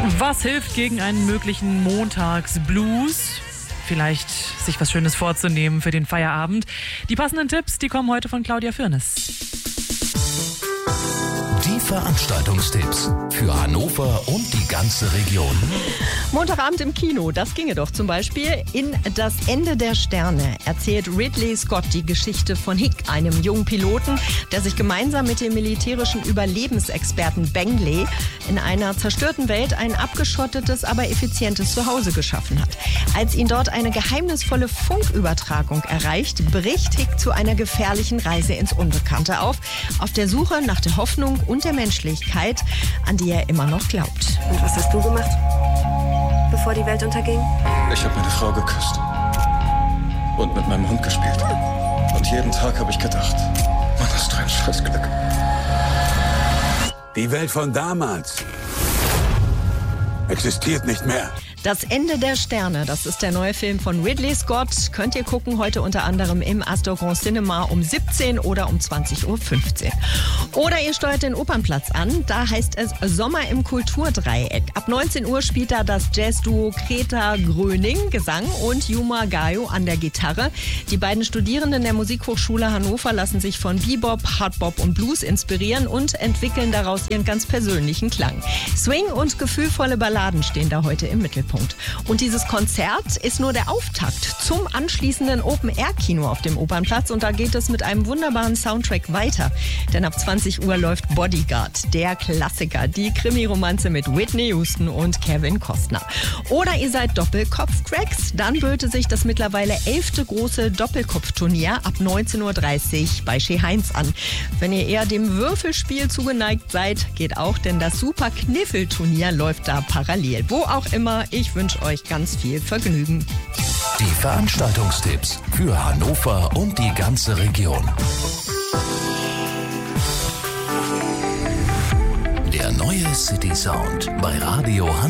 Was hilft gegen einen möglichen Montagsblues? Vielleicht sich was Schönes vorzunehmen für den Feierabend. Die passenden Tipps, die kommen heute von Claudia Fürnes. Die Veranstaltungstipps für Hannover und die ganze Region. Montagabend im Kino, das ginge doch zum Beispiel. In Das Ende der Sterne erzählt Ridley Scott die Geschichte von Hick, einem jungen Piloten, der sich gemeinsam mit dem militärischen Überlebensexperten Bengley in einer zerstörten Welt ein abgeschottetes, aber effizientes Zuhause geschaffen hat. Als ihn dort eine geheimnisvolle Funkübertragung erreicht, bricht Hick zu einer gefährlichen Reise ins Unbekannte auf der Suche nach der Hoffnung und der Menschlichkeit, an die er immer noch glaubt. Und was hast du gemacht, bevor die Welt unterging? Ich habe meine Frau geküsst und mit meinem Hund gespielt. Und jeden Tag habe ich gedacht, Mann, hast du ein Scheißglück. Die Welt von damals existiert nicht mehr. Das Ende der Sterne, das ist der neue Film von Ridley Scott. Könnt ihr gucken, heute unter anderem im Astor Grand Cinema um 17 oder um 20.15 Uhr. Oder ihr steuert den Opernplatz an, da heißt es Sommer im Kulturdreieck. Ab 19 Uhr spielt da das Jazzduo Greta Gröning, Gesang, und Yuma Gayo an der Gitarre. Die beiden Studierenden der Musikhochschule Hannover lassen sich von Bebop, Hardbop und Blues inspirieren und entwickeln daraus ihren ganz persönlichen Klang. Swing und gefühlvolle Balladen stehen da heute im Mittelpunkt. Und dieses Konzert ist nur der Auftakt zum anschließenden Open-Air-Kino auf dem Opernplatz. Und da geht es mit einem wunderbaren Soundtrack weiter. Denn ab 20 Uhr läuft Bodyguard, der Klassiker, die Krimi-Romanze mit Whitney Houston und Kevin Costner. Oder ihr seid Doppelkopf-Cracks, dann böte sich das mittlerweile 11. große Doppelkopfturnier ab 19.30 Uhr bei Chez Heinz an. Wenn ihr eher dem Würfelspiel zugeneigt seid, geht auch, denn das Super-Kniffel-Turnier läuft da parallel. Wo auch immer, ich wünsche euch ganz viel Vergnügen. Die Veranstaltungstipps für Hannover und die ganze Region. Der neue City Sound bei Radio Hannover.